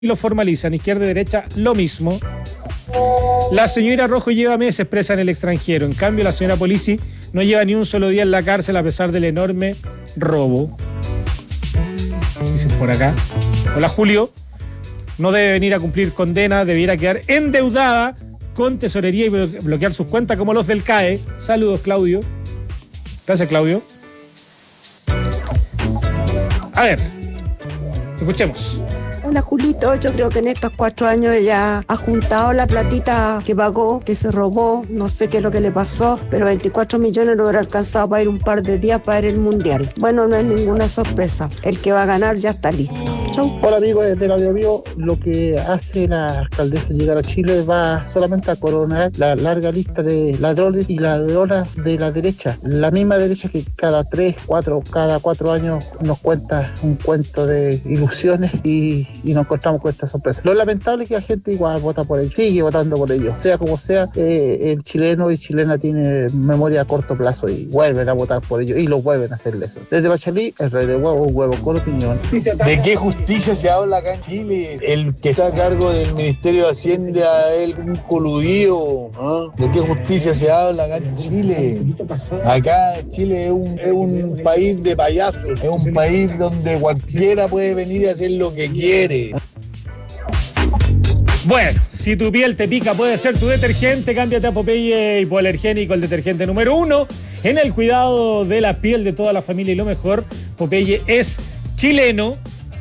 y lo formalizan. Izquierda y derecha, lo mismo. La señora Rojo lleva meses presa en el extranjero. En cambio, la señora Polisi no lleva ni un solo día en la cárcel a pesar del enorme robo. Dicen por acá. Hola, Julio. No debe venir a cumplir condena, debiera quedar endeudada con tesorería y bloquear sus cuentas como los del CAE. Saludos, Claudio. Gracias, Claudio. A ver, escuchemos. Hola, Julito, yo creo que en estos 4 años ella ha juntado la platita que pagó, que se robó, no sé qué es lo que le pasó, pero 24 millones lo hubiera alcanzado para ir un par de días para ir al Mundial. Bueno, no es ninguna sorpresa, el que va a ganar ya está listo. Chau. Hola amigos de la Biobío, lo que hace la alcaldesa llegar a Chile va solamente a coronar la larga lista de ladrones y ladronas de la derecha, la misma derecha que cada 4 años nos cuenta un cuento de ilusiones y nos encontramos con esta sorpresa. Lo lamentable es que la gente igual vota por ellos, sigue votando por ellos, sea como sea, el chileno y chilena tiene memoria a corto plazo y vuelven a votar por ellos y lo vuelven a hacer eso. Desde Bachalí, el rey de huevo con opinión. ¿De qué justicia se habla acá en Chile? El que está a cargo del Ministerio de Hacienda es un coludido, ¿no? ¿De qué justicia se habla acá en Chile? Acá Chile es un país de payasos, es un país donde cualquiera puede venir a hacer lo que quiere. Bueno, si tu piel te pica puede ser tu detergente, cámbiate a Popeye Hipoalergénico, el detergente número 1 en el cuidado de la piel de toda la familia y lo mejor, Popeye es chileno.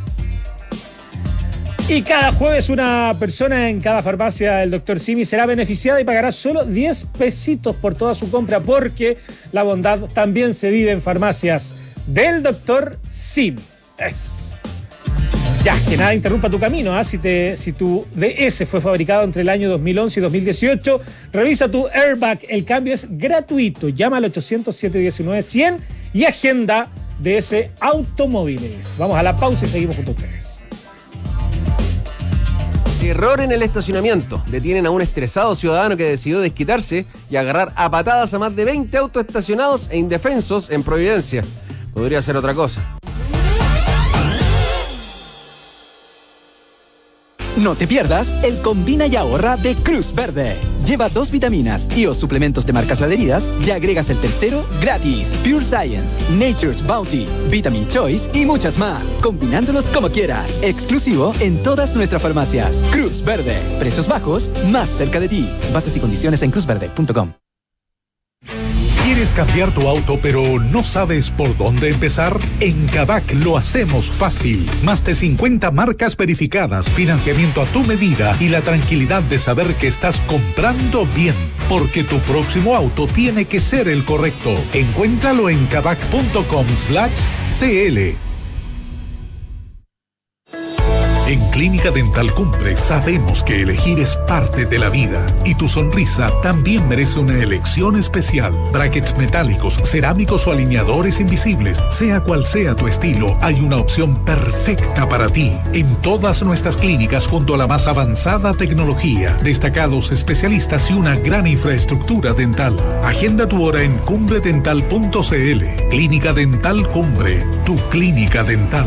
Y cada jueves una persona en cada farmacia del Dr. Simi será beneficiada y pagará solo 10 pesitos por toda su compra porque la bondad también se vive en farmacias del Dr. Simi. Ya, que nada interrumpa tu camino, ¿eh? Si tu DS fue fabricado entre el año 2011 y 2018, revisa tu airbag. El cambio es gratuito. Llama al 800-719-100 y agenda DS Automóviles. Vamos a la pausa y seguimos junto a ustedes. Error en el estacionamiento. Detienen a un estresado ciudadano que decidió desquitarse y agarrar a patadas a más de 20 autos estacionados e indefensos en Providencia. Podría ser otra cosa. No te pierdas el Combina y Ahorra de Cruz Verde. Lleva 2 vitaminas y o suplementos de marcas adheridas y agregas el tercero gratis. Pure Science, Nature's Bounty, Vitamin Choice y muchas más. Combinándolos como quieras. Exclusivo en todas nuestras farmacias. Cruz Verde. Precios bajos, más cerca de ti. Bases y condiciones en cruzverde.com. ¿Quieres cambiar tu auto pero no sabes por dónde empezar? En Kavak lo hacemos fácil. Más de 50 marcas verificadas, financiamiento a tu medida y la tranquilidad de saber que estás comprando bien. Porque tu próximo auto tiene que ser el correcto. Encuéntralo en kavak.com/cl. En Clínica Dental Cumbre sabemos que elegir es parte de la vida y tu sonrisa también merece una elección especial. Brackets metálicos, cerámicos o alineadores invisibles, sea cual sea tu estilo, hay una opción perfecta para ti. En todas nuestras clínicas junto a la más avanzada tecnología, destacados especialistas y una gran infraestructura dental. Agenda tu hora en cumbredental.cl. Clínica Dental Cumbre, tu clínica dental.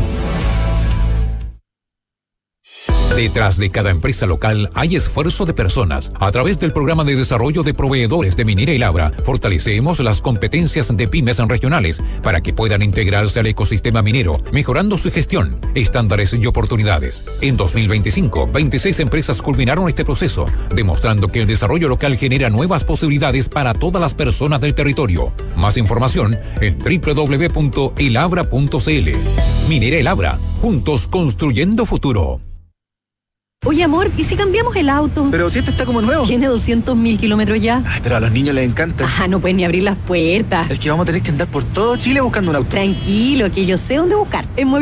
Detrás de cada empresa local hay esfuerzo de personas. A través del programa de desarrollo de proveedores de Minera y Labra, fortalecemos las competencias de pymes regionales para que puedan integrarse al ecosistema minero, mejorando su gestión, estándares y oportunidades. En 2025, 26 empresas culminaron este proceso, demostrando que el desarrollo local genera nuevas posibilidades para todas las personas del territorio. Más información en www.elabra.cl. Minera y Labra, juntos construyendo futuro. Oye, amor, ¿y si cambiamos el auto? Pero si este está como nuevo. Tiene 200.000 kilómetros ya. Ay, pero a los niños les encanta. Ajá, no pueden ni abrir las puertas. Es que vamos a tener que andar por todo Chile buscando un auto. Tranquilo, que yo sé dónde buscar. En